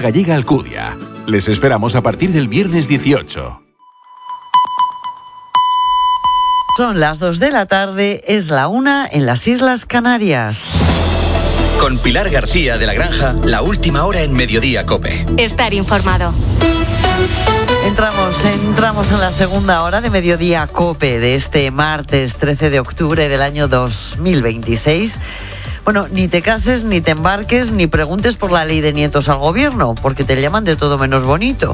gallega Alcudia. Les esperamos a partir del viernes 18. Son las 2 de la tarde, es la 1 en las Islas Canarias. Con Pilar García de la Granja, la última hora en Mediodía COPE. Estar informado. Entramos en la segunda hora de Mediodía COPE de este martes 13 de octubre del año 2026. Bueno, ni te cases, ni te embarques, ni preguntes por la ley de nietos al gobierno, porque te llaman de todo menos bonito.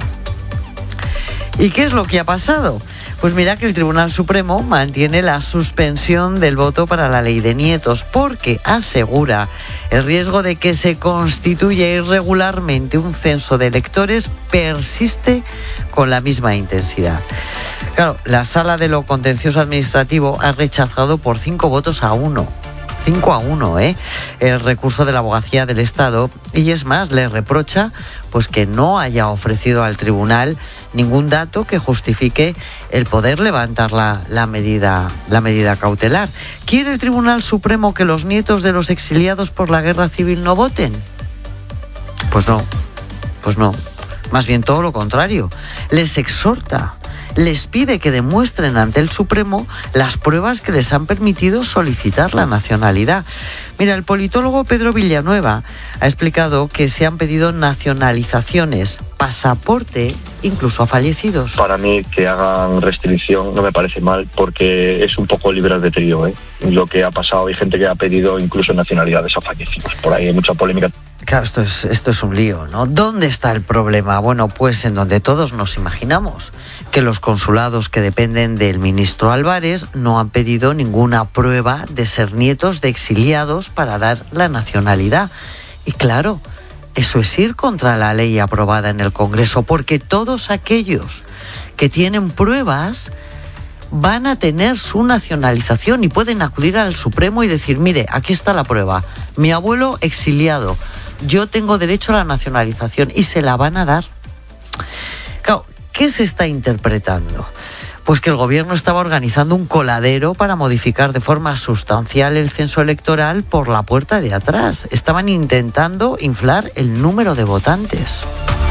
¿Y qué es lo que ha pasado? Pues mira que el Tribunal Supremo mantiene la suspensión del voto para la ley de nietos porque asegura el riesgo de que se constituya irregularmente un censo de electores persiste con la misma intensidad. Claro, la Sala de lo Contencioso Administrativo ha rechazado por 5 votos a 1. 5-1, el recurso de la Abogacía del Estado, y es más, le reprocha pues que no haya ofrecido al tribunal ningún dato que justifique el poder levantar la medida cautelar. ¿Quiere el Tribunal Supremo que los nietos de los exiliados por la guerra civil no voten? Pues no. Más bien todo lo contrario. Les exhorta, les pide que demuestren ante el Supremo las pruebas que les han permitido solicitar la nacionalidad. Mira, el politólogo Pedro Villanueva ha explicado que se han pedido nacionalizaciones, pasaporte, incluso a fallecidos. Para mí que hagan restricción no me parece mal porque es un poco libre albedrío, Lo que ha pasado, hay gente que ha pedido incluso nacionalidades a fallecidos. Por ahí hay mucha polémica. Claro, esto es un lío, ¿no? ¿Dónde está el problema? Bueno, pues en donde todos nos imaginamos, que los consulados que dependen del ministro Álvarez no han pedido ninguna prueba de ser nietos de exiliados para dar la nacionalidad. Y claro, eso es ir contra la ley aprobada en el Congreso, porque todos aquellos que tienen pruebas van a tener su nacionalización y pueden acudir al Supremo y decir, mire, aquí está la prueba, mi abuelo exiliado, yo tengo derecho a la nacionalización, y se la van a dar. Claro, ¿qué se está interpretando? Pues que el gobierno estaba organizando un coladero para modificar de forma sustancial el censo electoral por la puerta de atrás. Estaban intentando inflar el número de votantes.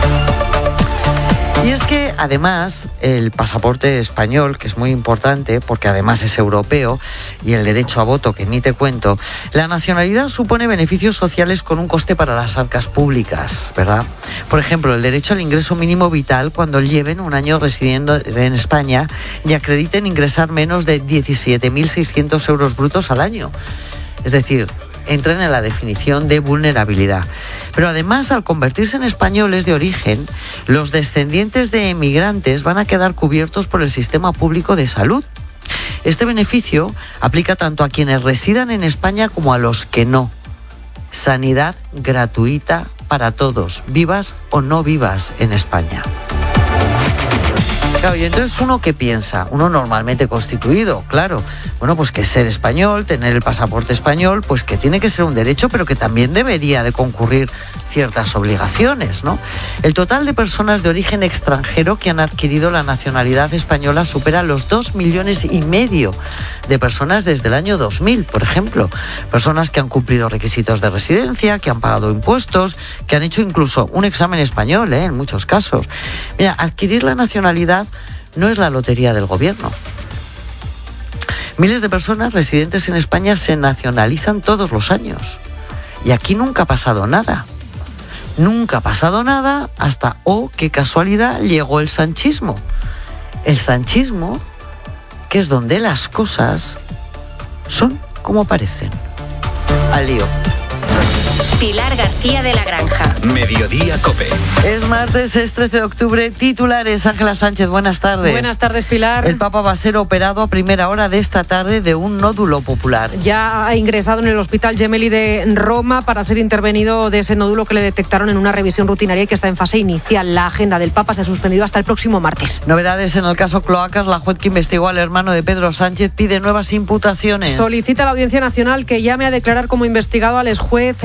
Y es que además el pasaporte español, que es muy importante porque además es europeo, y el derecho a voto, que ni te cuento, la nacionalidad supone beneficios sociales con un coste para las arcas públicas, ¿verdad? Por ejemplo, el derecho al ingreso mínimo vital cuando lleven un año residiendo en España y acrediten ingresar menos de 17.600 euros brutos al año. Es decir, entran en la definición de vulnerabilidad. Pero además, al convertirse en españoles de origen, los descendientes de emigrantes van a quedar cubiertos por el sistema público de salud. Este beneficio aplica tanto a quienes residan en España como a los que no. Sanidad gratuita para todos, vivas o no vivas en España. Claro, y entonces uno ¿qué piensa? Uno normalmente constituido, claro. Bueno, pues que ser español, tener el pasaporte español, pues que tiene que ser un derecho, pero que también debería de concurrir ciertas obligaciones, ¿no? El total de personas de origen extranjero que han adquirido la nacionalidad española supera los 2,5 millones de personas desde el año 2000, por ejemplo. Personas que han cumplido requisitos de residencia, que han pagado impuestos, que han hecho incluso un examen español, en muchos casos. Mira, adquirir la nacionalidad no es la lotería del gobierno. Miles de personas residentes en España se nacionalizan todos los años. Y aquí nunca ha pasado nada. Nunca ha pasado nada hasta, qué casualidad, llegó el sanchismo. El sanchismo, que es donde las cosas son como parecen. Al lío. Pilar García de la Granja. Mediodía COPE. Es martes, es 13 de octubre. Titulares, Ángela Sánchez, buenas tardes. Buenas tardes, Pilar. El Papa va a ser operado a primera hora de esta tarde de un nódulo popular. Ya ha ingresado en el Hospital Gemelli de Roma para ser intervenido de ese nódulo que le detectaron en una revisión rutinaria y que está en fase inicial. La agenda del Papa se ha suspendido hasta el próximo martes. Novedades en el caso Cloacas. La juez que investigó al hermano de Pedro Sánchez pide nuevas imputaciones. Solicita a la Audiencia Nacional que llame a declarar como investigado al exjuez Sáenz de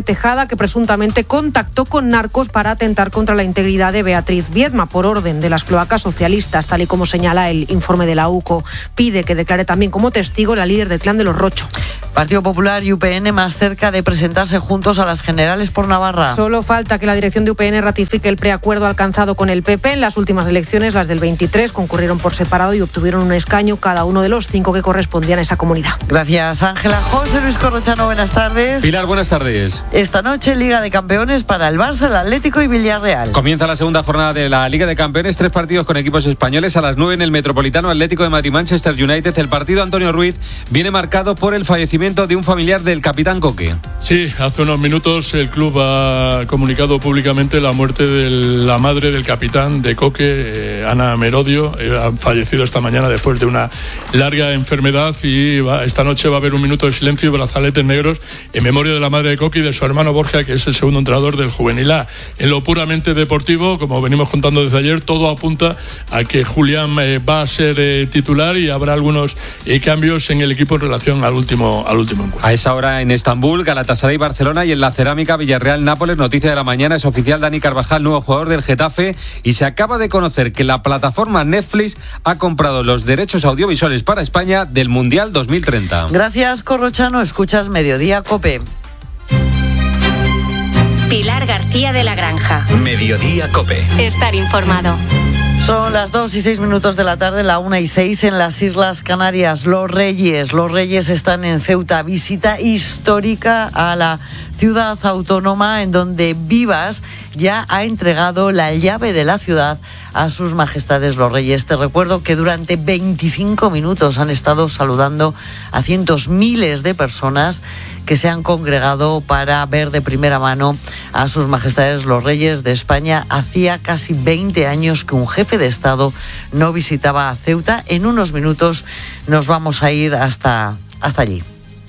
Tejada, que presuntamente contactó con narcos para atentar contra la integridad de Beatriz Viedma por orden de las cloacas socialistas, tal y como señala el informe de la UCO. Pide que declare también como testigo la líder del clan de los Rocho. Partido Popular y UPN más cerca de presentarse juntos a las generales por Navarra. Solo falta que la dirección de UPN ratifique el preacuerdo alcanzado con el PP. En las últimas elecciones, las del 23, concurrieron por separado y obtuvieron un escaño cada uno de los 5 que correspondían a esa comunidad. Gracias, Ángela. José Luis Corrochano, buenas tardes. Pilar, buenas tardes. Esta noche, Liga de Campeones para el Barça, el Atlético y Villarreal. Comienza la segunda jornada de la Liga de Campeones, 3 partidos con equipos españoles. A las 9 en el Metropolitano Atlético de Madrid-Manchester United. El partido, Antonio Ruiz, viene marcado por el fallecimiento de un familiar del capitán Coque. Sí, hace unos minutos el club ha comunicado públicamente la muerte de la madre del capitán de Coque, Ana Merodio. Ha fallecido esta mañana después de una larga enfermedad y esta noche va a haber un minuto de silencio y brazaletes negros en memoria de la madre de Coque y de su hermano Borja, que es el segundo entrenador del Juvenil A. En lo puramente deportivo, como venimos contando desde ayer, todo apunta a que Julián va a ser titular y habrá algunos cambios en el equipo en relación al último encuentro. A esa hora en Estambul, Galatasaray, Barcelona, y en la cerámica, Villarreal, Nápoles. Noticia de la mañana, es oficial: Dani Carvajal, nuevo jugador del Getafe, y se acaba de conocer que la plataforma Netflix ha comprado los derechos audiovisuales para España del Mundial 2030. Gracias, Corrochano. Escuchas Mediodía COPE. Pilar García de la Granja. Mediodía COPE. Estar informado. Son las 2:06 de la tarde, la 1:06 en las Islas Canarias. Los Reyes están en Ceuta. Visita histórica a la ciudad autónoma, en donde Vivas ya ha entregado la llave de la ciudad a sus majestades los Reyes. Te recuerdo que durante 25 minutos han estado saludando a miles de personas que se han congregado para ver de primera mano a sus majestades los Reyes de España. Hacía casi 20 años que un jefe de Estado no visitaba a Ceuta. En unos minutos nos vamos a ir hasta allí.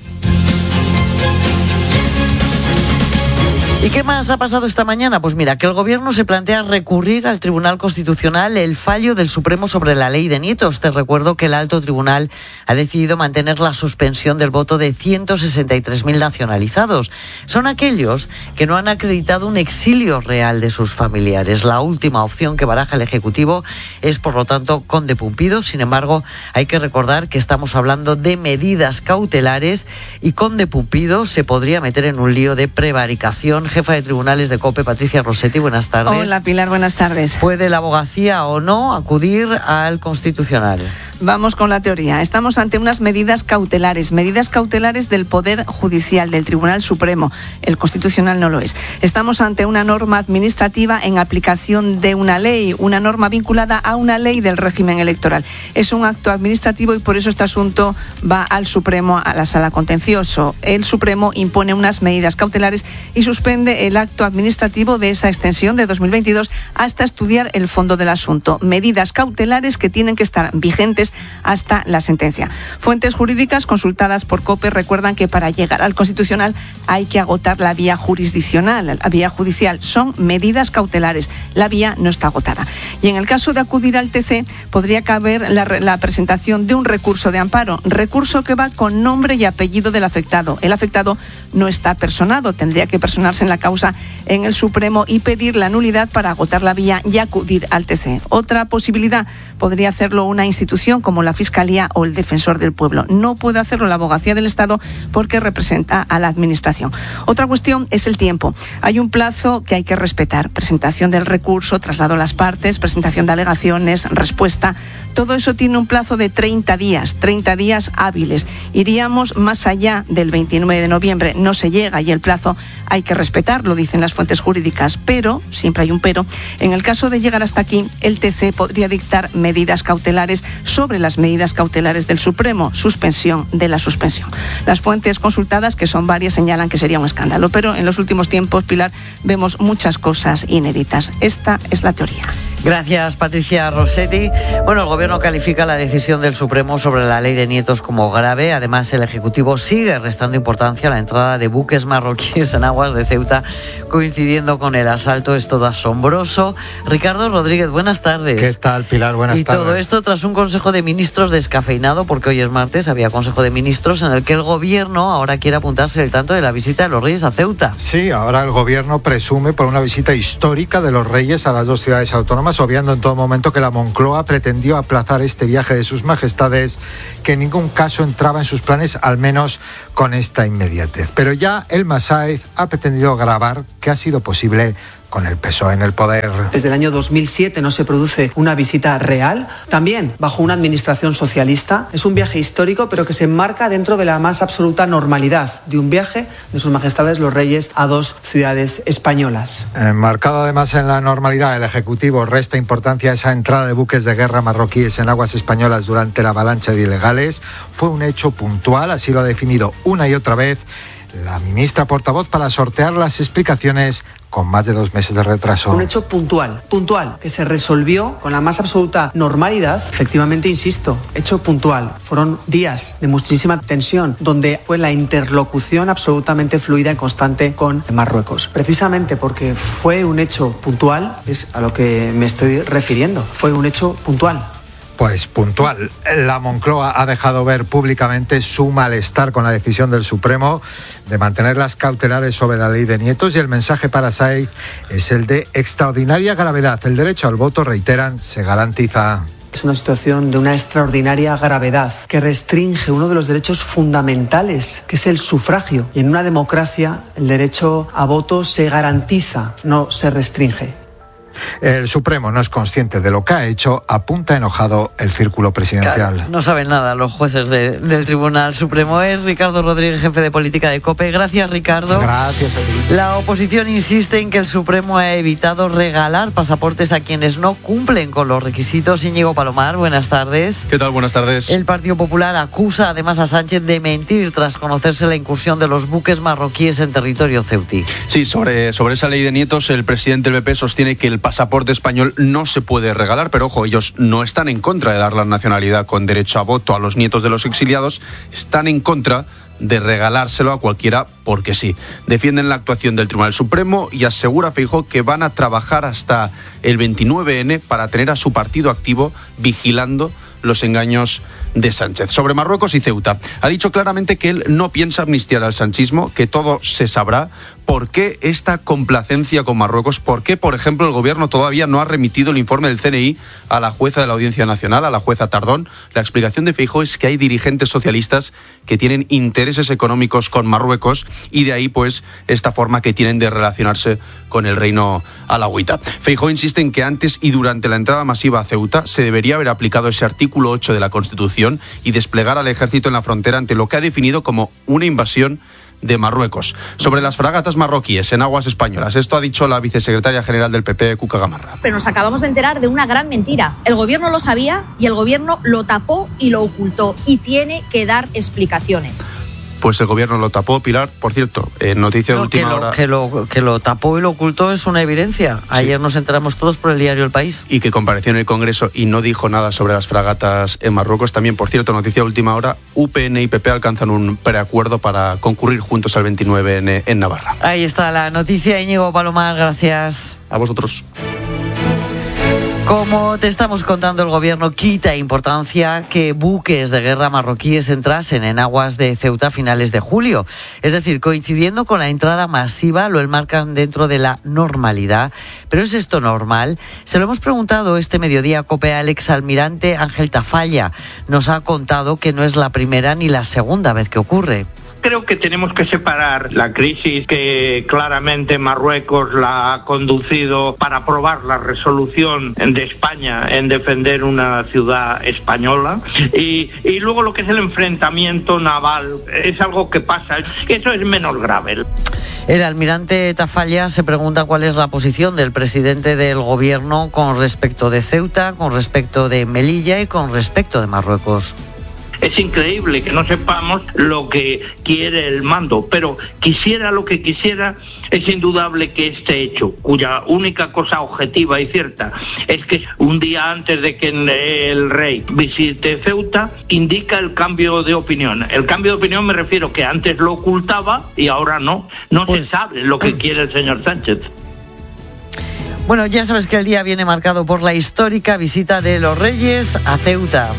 ¿Y qué más ha pasado esta mañana? Pues mira, que el Gobierno se plantea recurrir al Tribunal Constitucional el fallo del Supremo sobre la ley de nietos. Te recuerdo que el alto tribunal ha decidido mantener la suspensión del voto de 163.000 nacionalizados. Son aquellos que no han acreditado un exilio real de sus familiares. La última opción que baraja el Ejecutivo es, por lo tanto, Conde Pumpido. Sin embargo, hay que recordar que estamos hablando de medidas cautelares y Conde Pumpido se podría meter en un lío de prevaricación. Jefa de tribunales de COPE, Patricia Rossetti, buenas tardes. Hola, Pilar, buenas tardes. ¿Puede la abogacía o no acudir al Constitucional? Vamos con la teoría. Estamos ante unas medidas cautelares del Poder Judicial, del Tribunal Supremo. El Constitucional no lo es. Estamos ante una norma administrativa en aplicación de una ley, una norma vinculada a una ley del régimen electoral. Es un acto administrativo y por eso este asunto va al Supremo, a la Sala Contencioso. El Supremo impone unas medidas cautelares y suspende el acto administrativo de esa extensión de 2022 hasta estudiar el fondo del asunto. Medidas cautelares que tienen que estar vigentes hasta la sentencia. Fuentes jurídicas consultadas por COPE recuerdan que para llegar al Constitucional hay que agotar la vía jurisdiccional, la vía judicial. Son medidas cautelares. La vía no está agotada. Y en el caso de acudir al TC podría caber la presentación de un recurso de amparo. Recurso que va con nombre y apellido del afectado. El afectado no está personado. Tendría que personarse en la causa en el Supremo y pedir la nulidad para agotar la vía y acudir al TC. Otra posibilidad podría hacerlo una institución como la Fiscalía o el Defensor del Pueblo. No puede hacerlo la Abogacía del Estado porque representa a la Administración. Otra cuestión es el tiempo. Hay un plazo que hay que respetar. Presentación del recurso, traslado a las partes, presentación de alegaciones, respuesta. Todo eso tiene un plazo de 30 días hábiles. Iríamos más allá del 29 de noviembre. No se llega y el plazo hay que respetarlo, dicen las fuentes jurídicas. Pero, siempre hay un pero, en el caso de llegar hasta aquí, el TC podría dictar medidas cautelares sobre las medidas cautelares del Supremo, suspensión de la suspensión. Las fuentes consultadas, que son varias, señalan que sería un escándalo, pero en los últimos tiempos, Pilar, vemos muchas cosas inéditas. Esta es la teoría. Gracias, Patricia Rossetti. Bueno, el Gobierno califica la decisión del Supremo sobre la ley de nietos como grave. Además, el Ejecutivo sigue restando importancia a la entrada de buques marroquíes en aguas de Ceuta, coincidiendo con el asalto. Es todo asombroso. Ricardo Rodríguez, buenas tardes. ¿Qué tal, Pilar? Buenas tardes. Y todo esto tras un Consejo de Ministros descafeinado, porque hoy es martes, había Consejo de Ministros en el que el Gobierno ahora quiere apuntarse el tanto de la visita de los Reyes a Ceuta. Sí, ahora el Gobierno presume por una visita histórica de los Reyes a las dos ciudades autónomas, obviando en todo momento que la Moncloa pretendió aplazar este viaje de sus majestades, que en ningún caso entraba en sus planes, al menos con esta inmediatez. Pero ya el Masáez ha pretendido grabar que ha sido posible con el PSOE en el poder. Desde el año 2007 no se produce una visita real, también bajo una administración socialista. Es un viaje histórico, pero que se enmarca dentro de la más absoluta normalidad de un viaje de sus majestades los reyes a dos ciudades españolas. Enmarcado además en la normalidad, el Ejecutivo resta importancia a esa entrada de buques de guerra marroquíes en aguas españolas durante la avalancha de ilegales. Fue un hecho puntual, así lo ha definido una y otra vez la ministra portavoz para sortear las explicaciones con más de 2 meses de retraso. Un hecho puntual, que se resolvió con la más absoluta normalidad. Efectivamente, insisto, hecho puntual. Fueron días de muchísima tensión, donde fue la interlocución absolutamente fluida y constante con Marruecos. Precisamente porque fue un hecho puntual, es a lo que me estoy refiriendo. Fue un hecho puntual. Pues puntual. La Moncloa ha dejado ver públicamente su malestar con la decisión del Supremo de mantener las cautelares sobre la ley de nietos, y el mensaje para Sáenz es el de extraordinaria gravedad. El derecho al voto, reiteran, se garantiza. Es una situación de una extraordinaria gravedad que restringe uno de los derechos fundamentales, que es el sufragio. Y en una democracia el derecho a voto se garantiza, no se restringe. El Supremo no es consciente de lo que ha hecho, apunta enojado el círculo presidencial. Claro, no saben nada los jueces del Tribunal Supremo. Es Ricardo Rodríguez, jefe de política de COPE. Gracias, Ricardo. Gracias a ti. La oposición insiste en que el Supremo ha evitado regalar pasaportes a quienes no cumplen con los requisitos. Íñigo Palomar, buenas tardes. ¿Qué tal? Buenas tardes. El Partido Popular acusa además a Sánchez de mentir tras conocerse la incursión de los buques marroquíes en territorio ceutí. Sí, sobre esa ley de nietos, el presidente del PP sostiene que el pasaporte español no se puede regalar, pero ojo, ellos no están en contra de dar la nacionalidad con derecho a voto a los nietos de los exiliados, están en contra de regalárselo a cualquiera porque sí. Defienden la actuación del Tribunal Supremo y asegura Feijóo que van a trabajar hasta el 29N para tener a su partido activo vigilando los engaños de Sánchez. Sobre Marruecos y Ceuta, ha dicho claramente que él no piensa amnistiar al sanchismo, que todo se sabrá. ¿Por qué esta complacencia con Marruecos? ¿Por qué, por ejemplo, el gobierno todavía no ha remitido el informe del CNI a la jueza de la Audiencia Nacional, a la jueza Tardón? La explicación de Feijóo es que hay dirigentes socialistas que tienen intereses económicos con Marruecos y de ahí pues esta forma que tienen de relacionarse con el reino alauita. Feijóo insiste en que antes y durante la entrada masiva a Ceuta se debería haber aplicado ese artículo 8 de la Constitución y desplegar al ejército en la frontera ante lo que ha definido como una invasión de Marruecos. Sobre las fragatas marroquíes en aguas españolas, esto ha dicho la vicesecretaria general del PP, Cuca Gamarra. Pero nos acabamos de enterar de una gran mentira. El gobierno lo sabía y el gobierno lo tapó y lo ocultó y tiene que dar explicaciones. Pues el gobierno lo tapó, Pilar. Por cierto, noticia de última hora. Que lo tapó y lo ocultó es una evidencia. Sí. Ayer nos enteramos todos por el diario El País. Y que compareció en el Congreso y no dijo nada sobre las fragatas en Marruecos. También, por cierto, noticia de última hora, UPN y PP alcanzan un preacuerdo para concurrir juntos al 29N en Navarra. Ahí está la noticia, Íñigo Palomar, gracias. A vosotros. Como te estamos contando, el gobierno quita importancia que buques de guerra marroquíes entrasen en aguas de Ceuta a finales de julio. Es decir, coincidiendo con la entrada masiva, lo enmarcan dentro de la normalidad. ¿Pero es esto normal? Se lo hemos preguntado este mediodía a COPE al exalmirante Ángel Tafalla. Nos ha contado que no es la primera ni la segunda vez que ocurre. Creo que tenemos que separar la crisis que claramente Marruecos la ha conducido para aprobar la resolución de España en defender una ciudad española y luego lo que es el enfrentamiento naval. Es algo que pasa, eso es menos grave. El almirante Tafalla se pregunta cuál es la posición del presidente del gobierno con respecto de Ceuta, con respecto de Melilla y con respecto de Marruecos. Es increíble que no sepamos lo que quiere el mando, pero quisiera lo que quisiera, es indudable que este hecho, cuya única cosa objetiva y cierta es que un día antes de que el rey visite Ceuta, indica el cambio de opinión. El cambio de opinión me refiero que antes lo ocultaba y ahora no se sabe lo que quiere el señor Sánchez. Bueno, ya sabes que el día viene marcado por la histórica visita de los Reyes a Ceuta.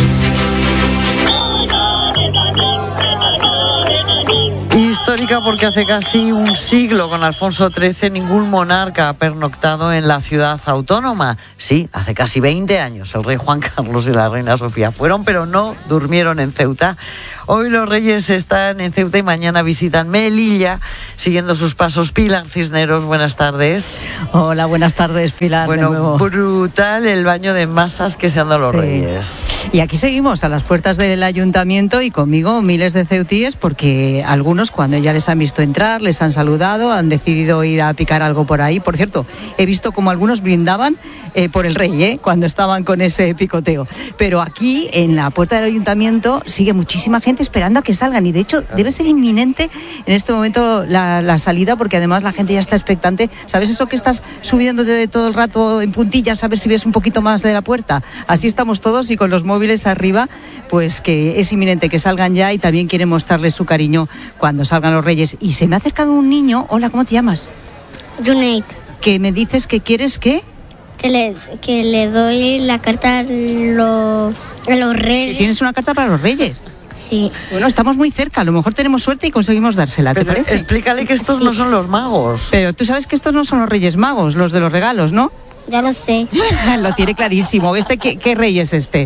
Histórica porque hace casi un siglo, con Alfonso XIII, ningún monarca ha pernoctado en la ciudad autónoma. Sí, hace casi 20 años el rey Juan Carlos y la reina Sofía fueron, pero no durmieron en Ceuta. Hoy los Reyes están en Ceuta y mañana visitan Melilla, siguiendo sus pasos. Pilar Cisneros, buenas tardes. Hola, buenas tardes, Pilar. Bueno, brutal el baño de masas que se han dado los Reyes. Y aquí seguimos a las puertas del ayuntamiento y conmigo miles de ceutíes, porque algunos, cuando ya les han visto entrar, les han saludado, han decidido ir a picar algo por ahí. Por cierto, he visto como algunos brindaban por el rey, cuando estaban con ese picoteo. Pero aquí, en la puerta del ayuntamiento, sigue muchísima gente esperando a que salgan. Y de hecho, debe ser inminente en este momento la salida, porque además la gente ya está expectante. ¿Sabes eso que estás subiéndote todo el rato en puntillas a ver si ves un poquito más de la puerta? Así estamos todos, y con los móviles arriba, pues que es inminente que salgan ya, y también quieren mostrarles su cariño cuando salgan los Reyes. Y se me ha acercado un niño. Hola, ¿cómo te llamas? Junaid. ¿Que me dices que quieres qué? Que le doy la carta a los Reyes. ¿Tienes una carta para los Reyes? Sí. Bueno, estamos muy cerca, a lo mejor tenemos suerte y conseguimos dársela, ¿te parece? Explícale que estos no son los magos. Pero tú sabes que estos no son los Reyes Magos, los de los regalos, ¿no? Ya lo sé. Lo tiene clarísimo. ¿Qué rey es este?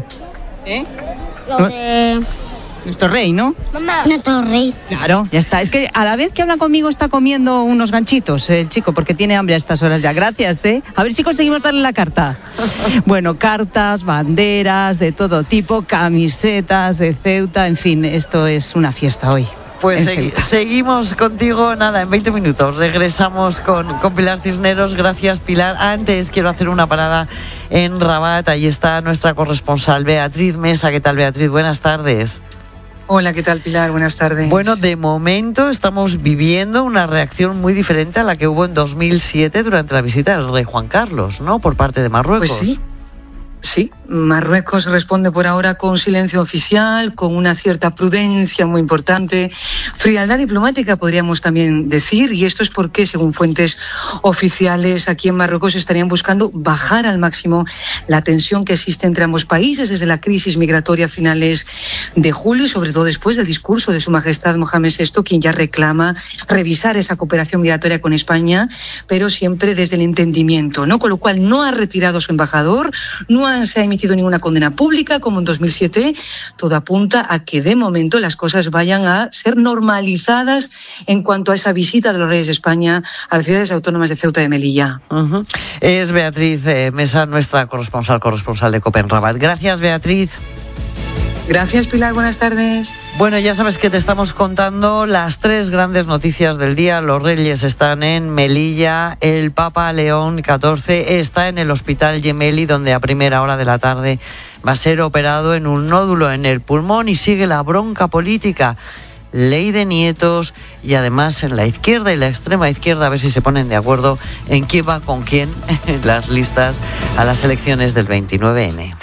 Lo de... Nuestro rey, ¿no? Mamá. Nuestro rey. Claro, ya está. Es que a la vez que habla conmigo está comiendo unos ganchitos el chico, porque tiene hambre a estas horas ya. Gracias, ¿eh? A ver si conseguimos darle la carta. Bueno, cartas, banderas de todo tipo, camisetas de Ceuta, en fin, esto es una fiesta hoy. Pues seguimos contigo, en 20 minutos. Regresamos con Pilar Cisneros. Gracias, Pilar. Antes quiero hacer una parada en Rabat. Ahí está nuestra corresponsal Beatriz Mesa. ¿Qué tal, Beatriz? Buenas tardes. Hola, ¿qué tal, Pilar? Buenas tardes. Bueno, de momento estamos viviendo una reacción muy diferente a la que hubo en 2007 durante la visita del rey Juan Carlos, ¿no? Por parte de Marruecos. Pues sí. Sí, Marruecos responde por ahora con silencio oficial, con una cierta prudencia muy importante, frialdad diplomática podríamos también decir, y esto es porque, según fuentes oficiales, aquí en Marruecos estarían buscando bajar al máximo la tensión que existe entre ambos países desde la crisis migratoria a finales de julio, y sobre todo después del discurso de Su Majestad Mohamed VI, quien ya reclama revisar esa cooperación migratoria con España, pero siempre desde el entendimiento, ¿no? Con lo cual no ha retirado a su embajador, no se ha emitido ninguna condena pública como en 2007. Todo apunta a que de momento las cosas vayan a ser normalizadas en cuanto a esa visita de los Reyes de España a las ciudades autónomas de Ceuta y de Melilla. Es Beatriz Mesa, nuestra corresponsal de COPE en Rabat. Gracias, Beatriz. Gracias, Pilar. Buenas tardes. Bueno, ya sabes que te estamos contando las 3 grandes noticias del día. Los Reyes están en Melilla, el Papa León XIV está en el Hospital Gemelli, donde a primera hora de la tarde va a ser operado en un nódulo en el pulmón, y sigue la bronca política. Ley de nietos, y además en la izquierda y la extrema izquierda a ver si se ponen de acuerdo en quién va con quién en las listas a las elecciones del 29N.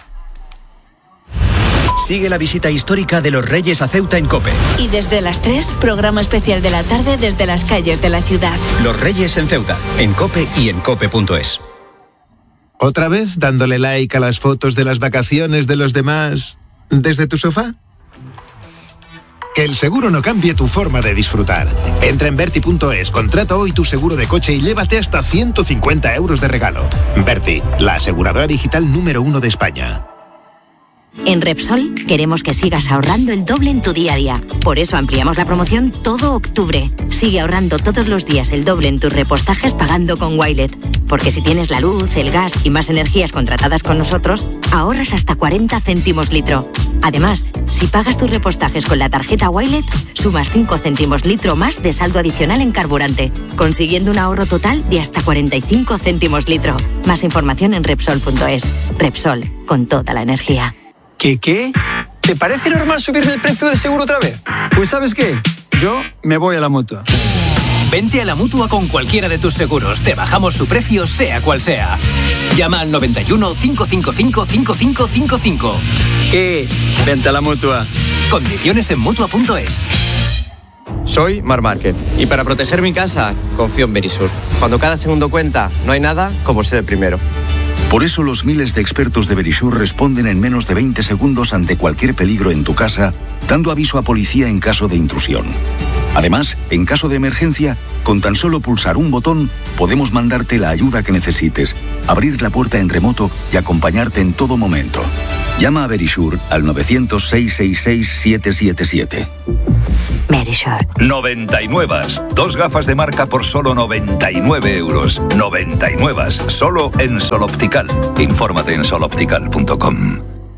Sigue la visita histórica de los Reyes a Ceuta en COPE. Y desde las 3, programa especial de la tarde desde las calles de la ciudad. Los Reyes en Ceuta, en COPE y en COPE.es. ¿Otra vez dándole like a las fotos de las vacaciones de los demás desde tu sofá? Que el seguro no cambie tu forma de disfrutar. Entra en Verti.es, contrata hoy tu seguro de coche y llévate hasta 150 euros de regalo. Verti, la aseguradora digital número 1 de España. En Repsol queremos que sigas ahorrando el doble en tu día a día. Por eso ampliamos la promoción todo octubre. Sigue ahorrando todos los días el doble en tus repostajes pagando con Wilet. Porque si tienes la luz, el gas y más energías contratadas con nosotros, ahorras hasta 40 céntimos litro. Además, si pagas tus repostajes con la tarjeta Wilet, sumas 5 céntimos litro más de saldo adicional en carburante, consiguiendo un ahorro total de hasta 45 céntimos litro. Más información en Repsol.es. Repsol, con toda la energía. ¿Qué? ¿Te parece normal subirme el precio del seguro otra vez? Pues ¿sabes qué? Yo me voy a la Mutua. Vente a la Mutua con cualquiera de tus seguros. Te bajamos su precio, sea cual sea. Llama al 91 555 5555. Vente a la Mutua. Condiciones en Mutua.es. Soy Mar Márquez y para proteger mi casa confío en Verisur. Cuando cada segundo cuenta, no hay nada como ser el primero. Por eso los miles de expertos de Verisur responden en menos de 20 segundos ante cualquier peligro en tu casa, dando aviso a policía en caso de intrusión. Además, en caso de emergencia, con tan solo pulsar un botón, podemos mandarte la ayuda que necesites, abrir la puerta en remoto y acompañarte en todo momento. Llama a Verisur al 900-666-777. Verisur. 99. 2 gafas de marca por solo 99 euros. 99. Solo en Sol Optical. Infórmate en soloptical.com.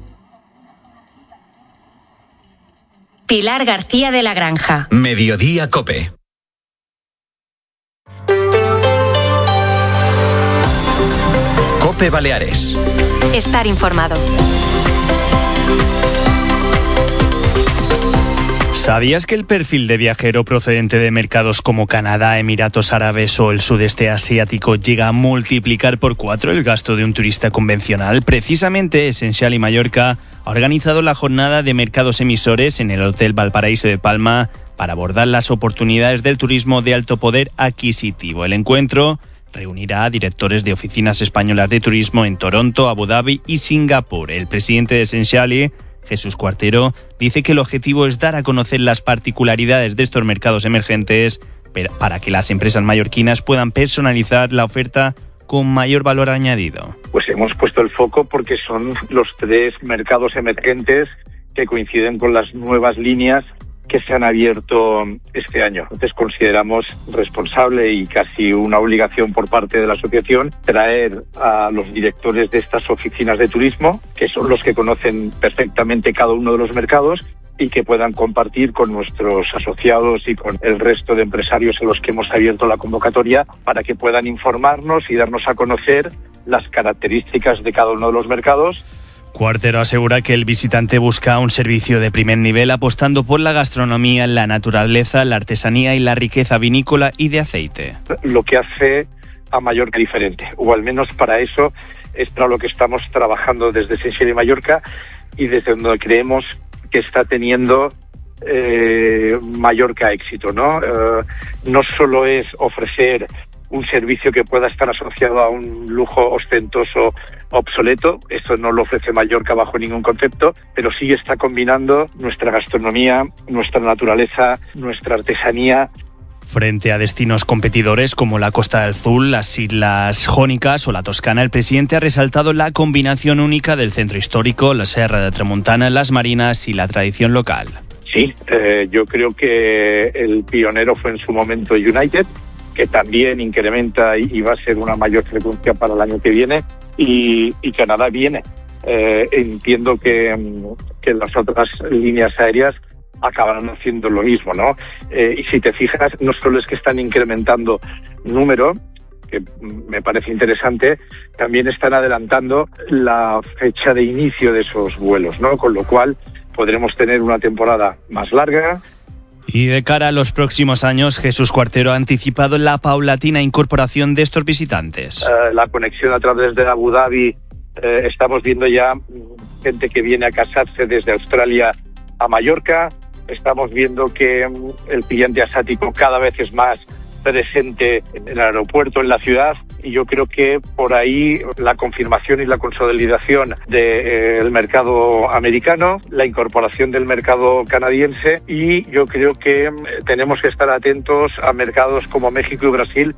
Pilar García de la Granja. Mediodía COPE. COPE Baleares. Estar informado. ¿Sabías que el perfil de viajero procedente de mercados como Canadá, Emiratos Árabes o el sudeste asiático llega a multiplicar por 4 el gasto de un turista convencional? Precisamente Essencial y Mallorca ha organizado la jornada de mercados emisores en el Hotel Valparaíso de Palma para abordar las oportunidades del turismo de alto poder adquisitivo. El encuentro reunirá a directores de oficinas españolas de turismo en Toronto, Abu Dhabi y Singapur. El presidente de Essencial, Jesús Cuartero, dice que el objetivo es dar a conocer las particularidades de estos mercados emergentes para que las empresas mallorquinas puedan personalizar la oferta con mayor valor añadido. Pues hemos puesto el foco porque son los 3 mercados emergentes que coinciden con las nuevas líneas que se han abierto este año. Entonces consideramos responsable y casi una obligación por parte de la asociación traer a los directores de estas oficinas de turismo, que son los que conocen perfectamente cada uno de los mercados, y que puedan compartir con nuestros asociados y con el resto de empresarios a los que hemos abierto la convocatoria para que puedan informarnos y darnos a conocer las características de cada uno de los mercados. Cuartero asegura que el visitante busca un servicio de primer nivel apostando por la gastronomía, la naturaleza, la artesanía y la riqueza vinícola y de aceite. Lo que hace a Mallorca diferente, o al menos para eso es para lo que estamos trabajando desde Essencial y Mallorca y desde donde creemos que está teniendo Mallorca éxito, ¿no? No solo es ofrecer un servicio que pueda estar asociado a un lujo ostentoso obsoleto, eso no lo ofrece Mallorca bajo ningún concepto, pero sí está combinando nuestra gastronomía, nuestra naturaleza, nuestra artesanía. Frente a destinos competidores como la Costa del Azul, las Islas Jónicas o la Toscana, el presidente ha resaltado la combinación única del centro histórico, la Serra de Tramuntana, las marinas y la tradición local. Sí, yo creo que el pionero fue en su momento United, que también incrementa y va a ser una mayor frecuencia para el año que viene, y Canadá viene. Entiendo que las otras líneas aéreas acabarán haciendo lo mismo, ¿no? Y si te fijas, no solo es que están incrementando número, que me parece interesante, también están adelantando la fecha de inicio de esos vuelos, ¿no? Con lo cual podremos tener una temporada más larga. Y de cara a los próximos años, Jesús Cuartero ha anticipado la paulatina incorporación de estos visitantes. La conexión a través de Abu Dhabi, estamos viendo ya gente que viene a casarse desde Australia a Mallorca. Estamos viendo que el cliente asiático cada vez es más presente en el aeropuerto, en la ciudad, y yo creo que por ahí la confirmación y la consolidación del mercado americano, la incorporación del mercado canadiense, y yo creo que tenemos que estar atentos a mercados como México y Brasil.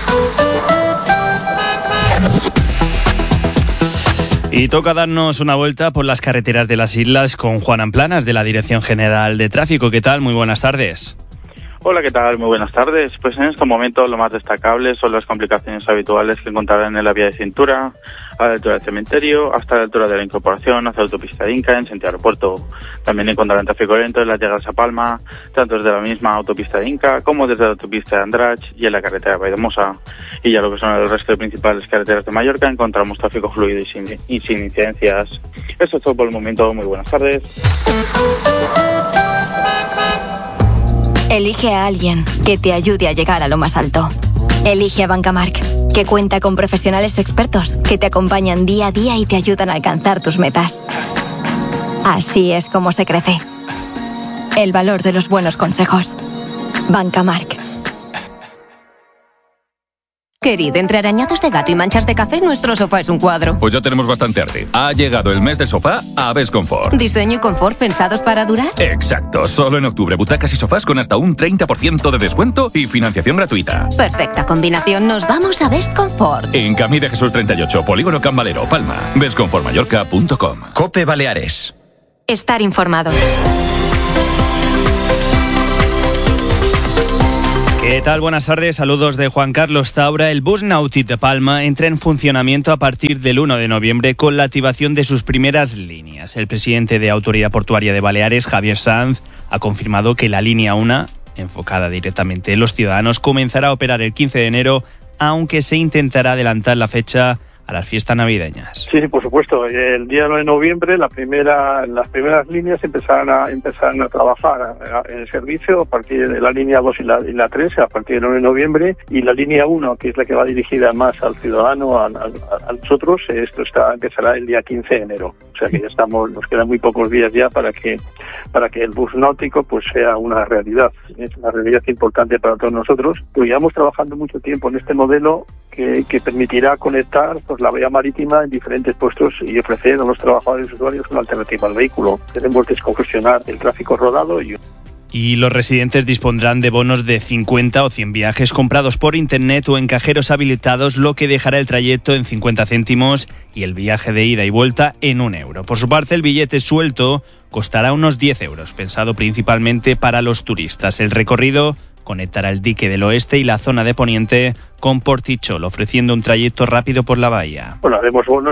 Y toca darnos una vuelta por las carreteras de las islas con Juan Amplanas, de la Dirección General de Tráfico. ¿Qué tal? Muy buenas tardes. Hola, ¿qué tal? Muy buenas tardes. Pues en este momento lo más destacable son las complicaciones habituales que encontrarán en la vía de cintura, a la altura del cementerio, hasta la altura de la incorporación, hacia la autopista de Inca, en sentido aeropuerto. También encontrarán tráfico lento en las llegadas a Palma, tanto desde la misma autopista de Inca como desde la autopista de Andratx y en la carretera de Valldemosa. Y ya lo que son el resto de principales carreteras de Mallorca, encontramos tráfico fluido y sin incidencias. Eso es todo por el momento. Muy buenas tardes. Elige a alguien que te ayude a llegar a lo más alto. Elige a Bancamark, que cuenta con profesionales expertos que te acompañan día a día y te ayudan a alcanzar tus metas. Así es como se crece. El valor de los buenos consejos. Bancamark. Querido, entre arañazos de gato y manchas de café, nuestro sofá es un cuadro. Pues ya tenemos bastante arte. Ha llegado el mes del sofá a Best Comfort. ¿Diseño y confort pensados para durar? Exacto. Solo en octubre, butacas y sofás con hasta un 30% de descuento y financiación gratuita. Perfecta combinación. Nos vamos a Best Comfort. En Camí de Jesús 38, Polígono Can Valero, Palma. bestcomfortmallorca.com. COPE Baleares. Estar informado. ¿Qué tal? Buenas tardes, saludos de Juan Carlos Taura. El bus Nautic de Palma entra en funcionamiento a partir del 1 de noviembre con la activación de sus primeras líneas. El presidente de Autoridad Portuaria de Baleares, Javier Sanz, ha confirmado que la línea 1, enfocada directamente en los ciudadanos, comenzará a operar el 15 de enero, aunque se intentará adelantar la fecha a las fiestas navideñas. Sí, por supuesto. El día 9 de noviembre las primeras líneas empezarán a trabajar en el servicio a partir de la línea 2 y la 3 a partir del 9 de noviembre, y la línea 1, que es la que va dirigida más al ciudadano, a nosotros, empezará el día 15 de enero. O sea que ya nos quedan muy pocos días ya para que el bus náutico pues sea una realidad. Es una realidad importante para todos nosotros. Pues llevamos trabajando mucho tiempo en este modelo que permitirá conectar pues la vía marítima en diferentes puestos y ofrecer a los trabajadores y usuarios una alternativa al vehículo. Queremos descongestionar el tráfico rodado y los residentes dispondrán de bonos de 50 o 100 viajes comprados por internet o en cajeros habilitados, lo que dejará el trayecto en 50 céntimos y el viaje de ida y vuelta en 1 euro. Por su parte, el billete suelto costará unos 10 euros, pensado principalmente para los turistas. El recorrido conectará el dique del oeste y la zona de poniente con Portichol, ofreciendo un trayecto rápido por la bahía. Bueno, haremos bonos,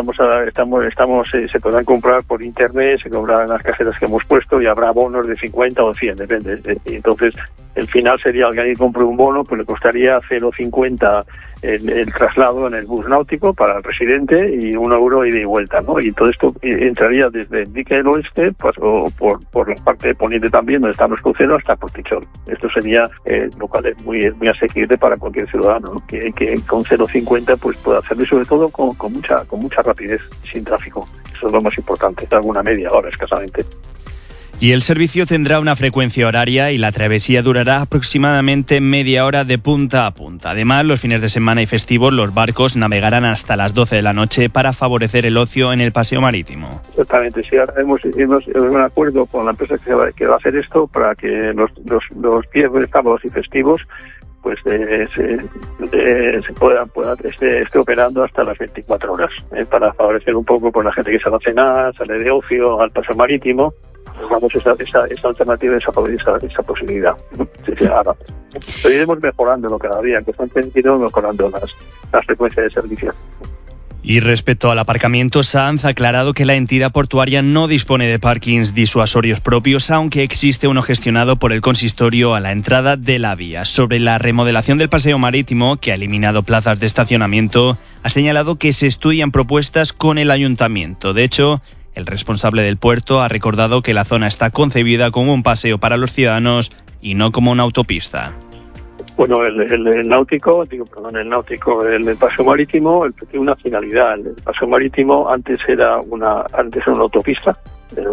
se podrán comprar por internet, se comprarán en las cajeras que hemos puesto y habrá bonos de 50 o 100, depende. Entonces, el final sería que alguien compre un bono, pues le costaría 0,50 el traslado en el bus náutico para el residente y 1 euro ida y vuelta, ¿no? Y todo esto entraría desde el dique del oeste, pues, o por la parte de poniente también, donde están los cruceros, hasta Portichol. Esto sería lo cual es muy asequible para cualquier ciudadano, ¿no? que con 0,50 pues pueda hacerlo, y sobre todo con mucha rapidez, sin tráfico. Eso es lo más importante, alguna media hora escasamente. Y el servicio tendrá una frecuencia horaria y la travesía durará aproximadamente media hora de punta a punta. Además, los fines de semana y festivos los barcos navegarán hasta las 12 de la noche para favorecer el ocio en el paseo marítimo. Exactamente, sí, hemos un acuerdo con la empresa que va a hacer esto para que los días de sábados y festivos pues esté operando hasta las 24 horas, para favorecer un poco por la gente que sale a cenar, sale de ocio, al paseo marítimo. Vamos esa alternativa, esa posibilidad. Pero iremos mejorando cada día, que están mejorando las frecuencias de servicio. Y respecto al aparcamiento, Sanz ha aclarado que la entidad portuaria no dispone de parkings disuasorios propios, aunque existe uno gestionado por el consistorio a la entrada de la vía. Sobre la remodelación del paseo marítimo, que ha eliminado plazas de estacionamiento, ha señalado que se estudian propuestas con el ayuntamiento. De hecho, el responsable del puerto ha recordado que la zona está concebida como un paseo para los ciudadanos y no como una autopista. Bueno, el paseo marítimo tiene una finalidad. El paseo marítimo antes era una autopista. Es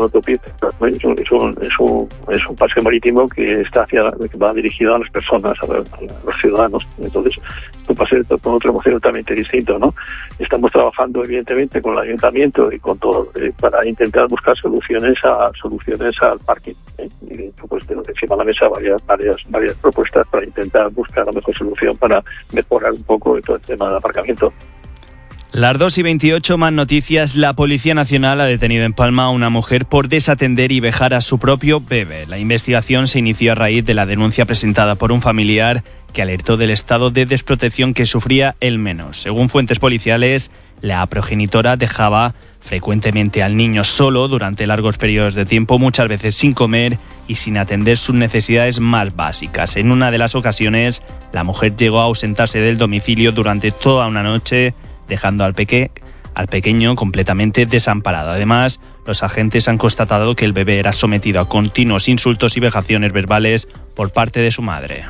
un paseo marítimo que va dirigido a las personas, a los ciudadanos. Entonces, un paseo con otro emoción totalmente distinto, ¿no? Estamos trabajando evidentemente con el ayuntamiento y con todo para intentar buscar soluciones al parking. Y de hecho, pues tenemos encima de la mesa varias propuestas para intentar buscar la mejor solución para mejorar un poco todo el tema del aparcamiento. Las 2:28, más noticias. La Policía Nacional ha detenido en Palma a una mujer por desatender y vejar a su propio bebé. La investigación se inició a raíz de la denuncia presentada por un familiar que alertó del estado de desprotección que sufría el menor. Según fuentes policiales, la progenitora dejaba frecuentemente al niño solo durante largos periodos de tiempo, muchas veces sin comer y sin atender sus necesidades más básicas. En una de las ocasiones, la mujer llegó a ausentarse del domicilio durante toda una noche, dejando al pequeño completamente desamparado. Además, los agentes han constatado que el bebé era sometido a continuos insultos y vejaciones verbales por parte de su madre.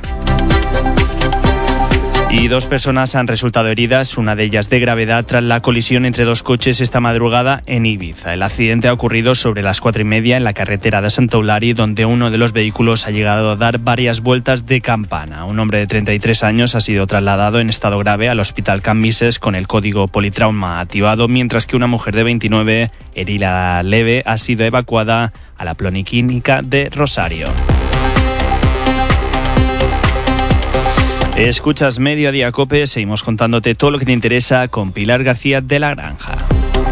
Y 2 personas han resultado heridas, una de ellas de gravedad, tras la colisión entre 2 coches esta madrugada en Ibiza. El accidente ha ocurrido sobre las 4:30 en la carretera de Santa Eulalia, donde uno de los vehículos ha llegado a dar varias vueltas de campana. Un hombre de 33 años ha sido trasladado en estado grave al Hospital Can Vises con el código politrauma activado, mientras que una mujer de 29, herida leve, ha sido evacuada a la Policlínica de Rosario. Escuchas Mediodía Cope, seguimos contándote todo lo que te interesa con Pilar García de la Granja.